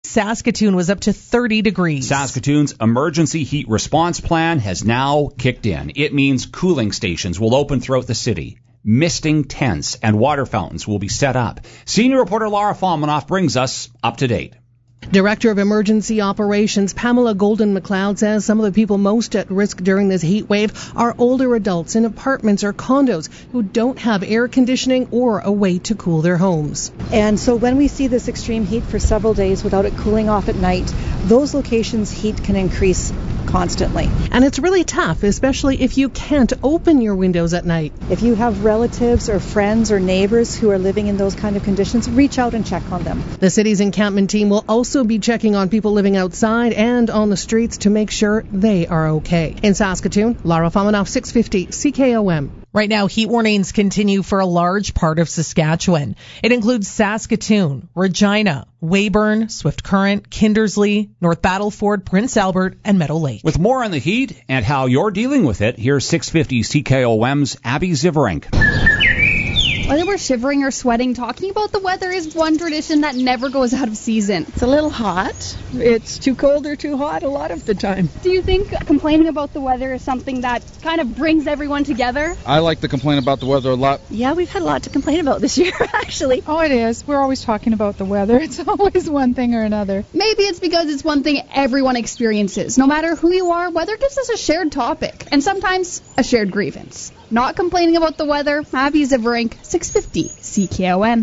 Saskatoon was up to 30 degrees. Saskatoon's emergency heat response plan has now kicked in. It means cooling stations will open throughout the city. Misting tents and water fountains will be set up. Senior reporter Lara Falmanoff brings us up to date. Director of Emergency Operations Pamela Golden-McLeod says some of the people most at risk during this heat wave are older adults in apartments or condos who don't have air conditioning or a way to cool their homes. And so when we see this extreme heat for several days without it cooling off at night, those locations' heat can increase constantly. And it's really tough, especially if you can't open your windows at night. If you have relatives or friends or neighbors who are living in those kind of conditions, reach out and check on them. The city's encampment team will also be checking on people living outside and on the streets to make sure they are okay. In Saskatoon, Lara Falmanoff, 650 CKOM. Right now, heat warnings continue for a large part of Saskatchewan. It includes Saskatoon, Regina, Weyburn, Swift Current, Kindersley, North Battleford, Prince Albert, and Meadow Lake. With more on the heat and how you're dealing with it, here's 650 CKOM's Abby Ziverink. Whether we're shivering or sweating, talking about the weather is one tradition that never goes out of season. It's a little hot. It's too cold or too hot a lot of the time. Do you think complaining about the weather is something that kind of brings everyone together? I like to complain about the weather a lot. Yeah, we've had a lot to complain about this year, actually. Oh, it is. We're always talking about the weather. It's always one thing or another. Maybe it's because it's one thing everyone experiences. No matter who you are, weather gives us a shared topic, and sometimes a shared grievance. Not complaining about the weather, Abby Ziverink, 650 CKOM.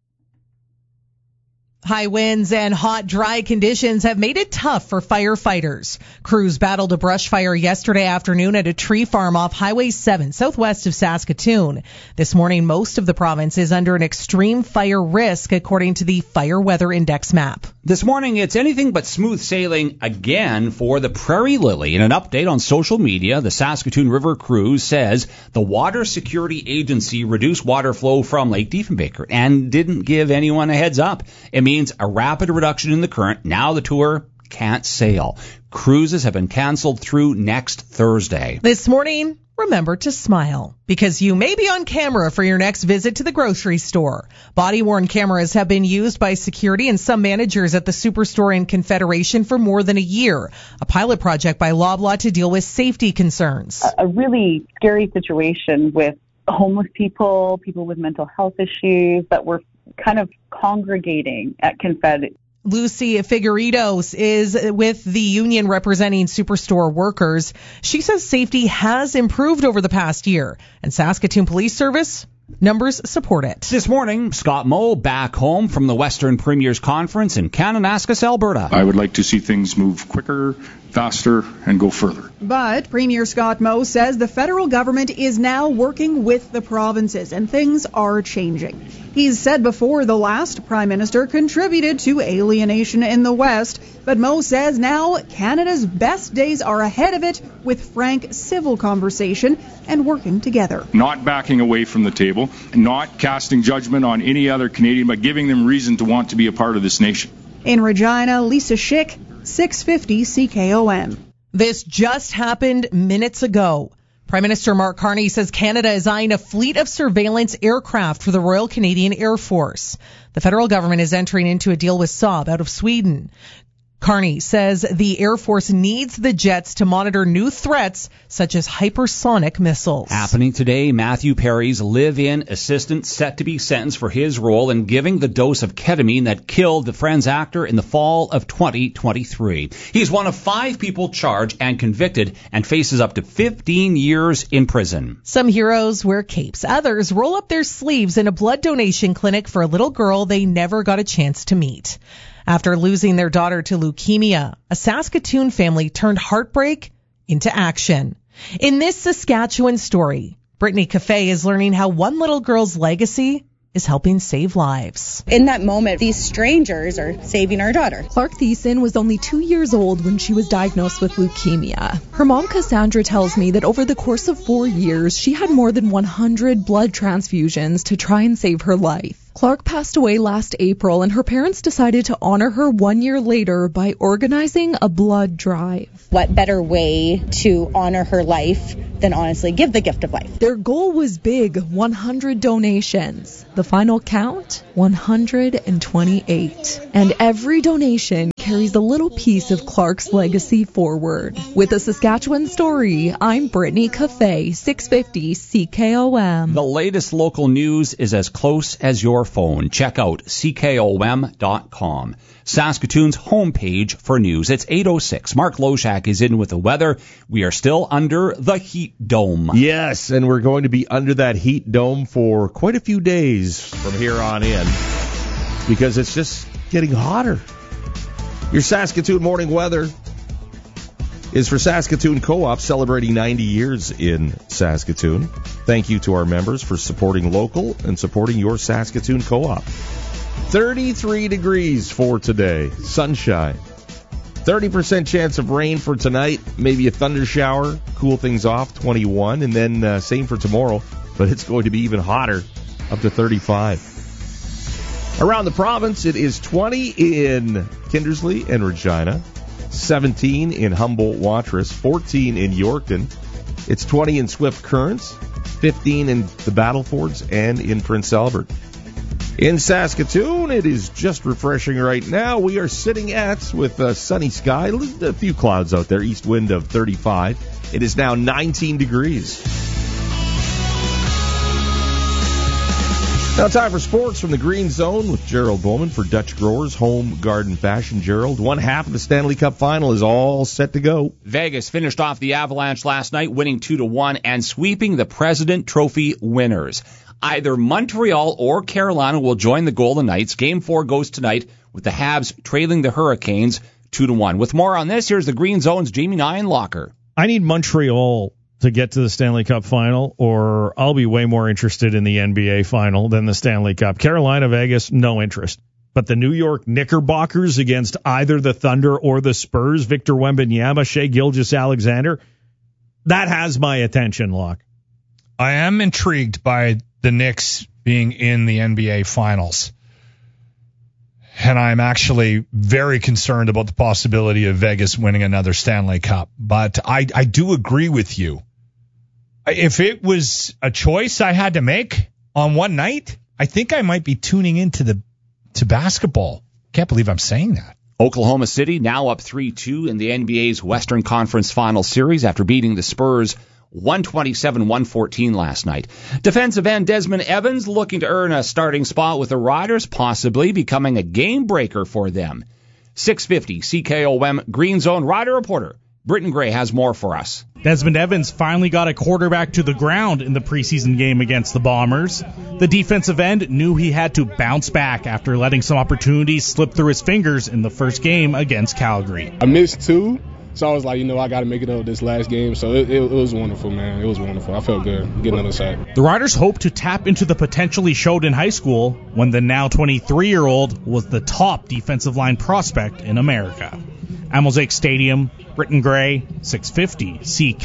High winds and hot, dry conditions have made it tough for firefighters. Crews battled a brush fire yesterday afternoon at a tree farm off Highway 7, southwest of Saskatoon. This morning, most of the province is under an extreme fire risk, according to the Fire Weather Index map. This morning, it's anything but smooth sailing again for the Prairie Lily. In an update on social media, the Saskatoon River Cruise says the Water Security Agency reduced water flow from Lake Diefenbaker and didn't give anyone a heads up. It means a rapid reduction in the current. Now the tour can't sail. Cruises have been canceled through next Thursday. This morning, remember to smile, because you may be on camera for your next visit to the grocery store. Body-worn cameras have been used by security and some managers at the Superstore and Confederation for more than a year. A pilot project by Loblaw to deal with safety concerns. A really scary situation with homeless people, people with mental health issues that were kind of congregating at Confed. Lucy Figueiredos is with the union representing Superstore workers. She says safety has improved over the past year, and Saskatoon Police Service numbers support it. This morning, Scott Moe back home from the Western Premiers Conference in Kananaskis, Alberta. I would like to see things move quicker, faster, and go further. But Premier Scott Moe says the federal government is now working with the provinces, and things are changing. He's said before the last Prime Minister contributed to alienation in the West, but Moe says now Canada's best days are ahead of it with frank civil conversation and working together. Not backing away from the table, not casting judgment on any other Canadian, but giving them reason to want to be a part of this nation. In Regina, Lisa Schick, 650 CKOM. This just happened minutes ago. Prime Minister Mark Carney says Canada is eyeing a fleet of surveillance aircraft for the Royal Canadian Air Force. The federal government is entering into a deal with Saab out of Sweden. Carney says the Air Force needs the jets to monitor new threats such as hypersonic missiles. Happening today, Matthew Perry's live-in assistant set to be sentenced for his role in giving the dose of ketamine that killed the Friends actor in the fall of 2023. He's one of 5 people charged and convicted and faces up to 15 years in prison. Some heroes wear capes. Others roll up their sleeves in a blood donation clinic for a little girl they never got a chance to meet. After losing their daughter to leukemia, a Saskatoon family turned heartbreak into action. In this Saskatchewan story, Brittany Cafe is learning how one little girl's legacy is helping save lives. In that moment, these strangers are saving our daughter. Clark Thiessen was only 2 years old when she was diagnosed with leukemia. Her mom, Cassandra, tells me that over the course of 4 years, she had more than 100 blood transfusions to try and save her life. Clark passed away last April, and her parents decided to honor her 1 year later by organizing a blood drive. What better way to honor her life than honestly give the gift of life? Their goal was big, 100 donations. The final count, 128. And every donation carries a little piece of Clark's legacy forward. With a Saskatchewan story, I'm Brittany Cafe, 650 CKOM. The latest local news is as close as your phone. Check out CKOM.com. Saskatoon's homepage for news. It's 8:06. Mark Loshak is in with the weather. We are still under the heat dome. Yes, and we're going to be under that heat dome for quite a few days from here on in because it's just getting hotter. Your Saskatoon morning weather is for Saskatoon Co-op, celebrating 90 years in Saskatoon. Thank you to our members for supporting local and supporting your Saskatoon Co-op. 33 degrees for today. Sunshine. 30% chance of rain for tonight. Maybe a thunder shower. Cool things off. 21. And then same for tomorrow. But it's going to be even hotter. Up to 35. Around the province, it is 20 in Kindersley and Regina. 17 in Humboldt-Watrous. 14 in Yorkton. It's 20 in Swift Currents. 15 in the Battlefords and in Prince Albert. In Saskatoon, it is just refreshing right now. We are sitting at, with a sunny sky, a few clouds out there, east wind of 35. It is now 19 degrees. Now time for sports from the Green Zone with Gerald Bowman for Dutch Growers Home Garden Fashion. Gerald, one half of the Stanley Cup final is all set to go. Vegas finished off the Avalanche last night, winning 2-1 and sweeping the President Trophy winners. Either Montreal or Carolina will join the Golden Knights. Game 4 goes tonight with the Habs trailing the Hurricanes 2-1. With more on this, here's the Green Zone's Jamie Nienlocker. I need Montreal to get to the Stanley Cup final, or I'll be way more interested in the NBA final than the Stanley Cup. Carolina, Vegas, no interest. But the New York Knickerbockers against either the Thunder or the Spurs, Victor Wembanyama, Shai Gilgeous-Alexander, that has my attention, Locke. I am intrigued by the Knicks being in the NBA Finals. And I'm actually very concerned about the possibility of Vegas winning another Stanley Cup. But I do agree with you. If it was a choice I had to make on one night, I think I might be tuning into to basketball. Can't believe I'm saying that. Oklahoma City now up 3-2 in the NBA's Western Conference Final Series after beating the Spurs 127-114 last night. Defensive end Desmond Evans looking to earn a starting spot with the Riders, possibly becoming a game breaker for them. 650 CKOM Green Zone Rider reporter Britton Gray has more for us. Desmond Evans finally got a quarterback to the ground in the preseason game against the Bombers. The defensive end knew he had to bounce back after letting some opportunities slip through his fingers in the first game against Calgary. I missed two. So I was like, I got to make it up this last game. So it was wonderful, man. It was wonderful. I felt good getting another sack. The Riders hope to tap into the potential he showed in high school when the now 23-year-old was the top defensive line prospect in America. At Mosaic Stadium, Britton Gray, 650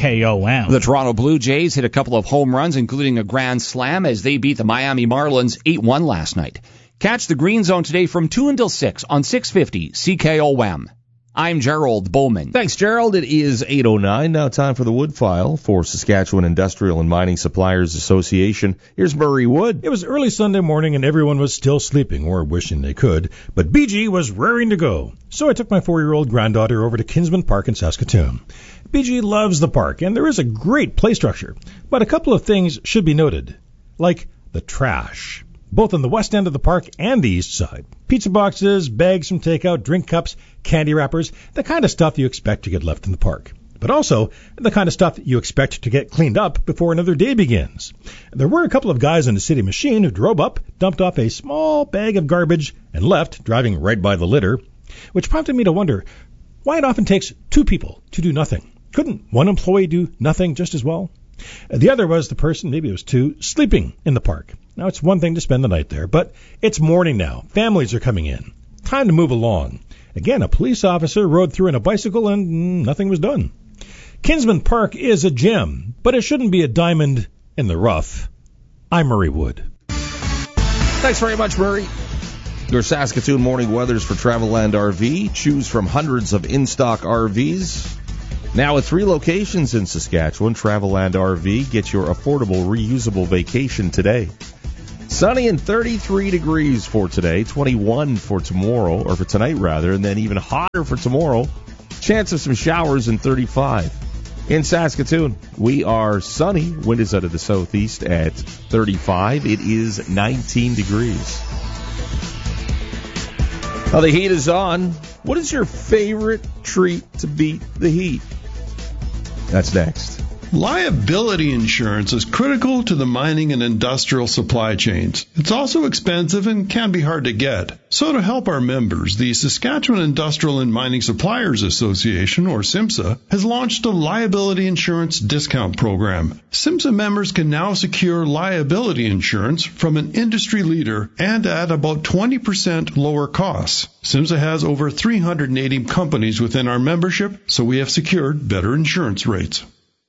CKOM. The Toronto Blue Jays hit a couple of home runs, including a grand slam, as they beat the Miami Marlins 8-1 last night. Catch the Green Zone today from 2 until 6 on 650 CKOM. I'm Gerald Bowman. Thanks, Gerald. It is 8:09. Now time for the Wood File for Saskatchewan Industrial and Mining Suppliers Association. Here's Murray Wood. It was early Sunday morning and everyone was still sleeping or wishing they could, but BG was raring to go. So I took my 4-year-old granddaughter over to Kinsman Park in Saskatoon. BG loves the park and there is a great play structure, but a couple of things should be noted, like the trash. Both on the west end of the park and the east side. Pizza boxes, bags from takeout, drink cups, candy wrappers, the kind of stuff you expect to get left in the park. But also the kind of stuff you expect to get cleaned up before another day begins. There were a couple of guys on the city machine who drove up, dumped off a small bag of garbage, and left, driving right by the litter, which prompted me to wonder why it often takes two people to do nothing. Couldn't one employee do nothing just as well? The other was the person, maybe it was two, sleeping in the park. Now, it's one thing to spend the night there, but it's morning now. Families are coming in. Time to move along. Again, a police officer rode through on a bicycle and nothing was done. Kinsman Park is a gem, but it shouldn't be a diamond in the rough. I'm Murray Wood. Thanks very much, Murray. Your Saskatoon morning weathers for Travelland RV. Choose from hundreds of in-stock RVs. Now at 3 locations in Saskatchewan, Travelland RV. Get your affordable, reusable vacation today. Sunny and 33 degrees for today, 21 for tomorrow, or for tonight rather, and then even hotter for tomorrow. Chance of some showers and 35. In Saskatoon, we are sunny. Wind is out of the southeast at 35. It is 19 degrees. Now the heat is on. What is your favorite treat to beat the heat? That's next. Liability insurance is critical to the mining and industrial supply chains. It's also expensive and can be hard to get. So to help our members, the Saskatchewan Industrial and Mining Suppliers Association, or SIMSA, has launched a liability insurance discount program. SIMSA members can now secure liability insurance from an industry leader and at about 20% lower costs. SIMSA has over 380 companies within our membership, so we have secured better insurance rates.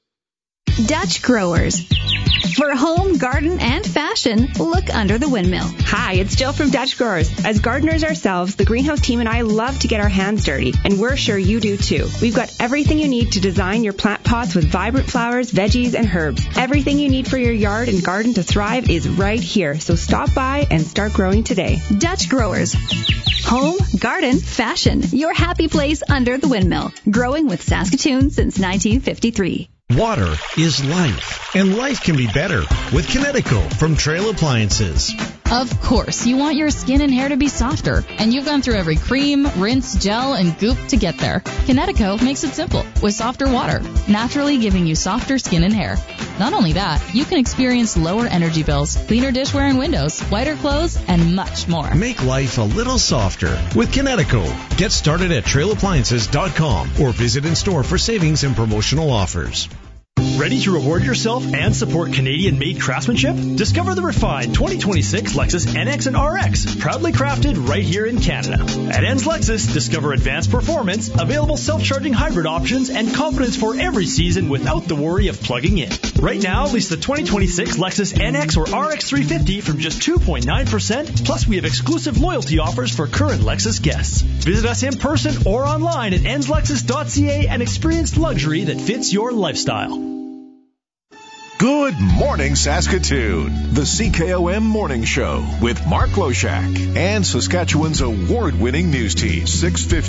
Dutch Growers. For home, garden, and fashion, look under the windmill. Hi, it's Jill from Dutch Growers. As gardeners ourselves, the greenhouse team and I love to get our hands dirty, and we're sure you do too. We've got everything you need to design your plant pots with vibrant flowers, veggies, and herbs. Everything you need for your yard and garden to thrive is right here, so stop by and start growing today. Dutch Growers. Home, garden, fashion. Your happy place under the windmill. Growing with Saskatoon since 1953. Water is life, and life can be better with Kinetico from Trail Appliances. Of course, you want your skin and hair to be softer, and you've gone through every cream, rinse, gel, and goop to get there. Kinetico makes it simple with softer water, naturally giving you softer skin and hair. Not only that, you can experience lower energy bills, cleaner dishware and windows, whiter clothes, and much more. Make life a little softer with Kinetico. Get started at trailappliances.com or visit in store for savings and promotional offers. Ready to reward yourself and support Canadian-made craftsmanship? Discover the refined 2026 Lexus NX and RX, proudly crafted right here in Canada. At Enns Lexus, discover advanced performance, available self-charging hybrid options, and confidence for every season without the worry of plugging in. Right now, lease the 2026 Lexus NX or RX 350 from just 2.9%, plus we have exclusive loyalty offers for current Lexus guests. Visit us in person or online at ennslexus.ca and experience luxury that fits your lifestyle. Good morning, Saskatoon. The CKOM Morning Show with Mark Loshak and Saskatchewan's award-winning news team, 650.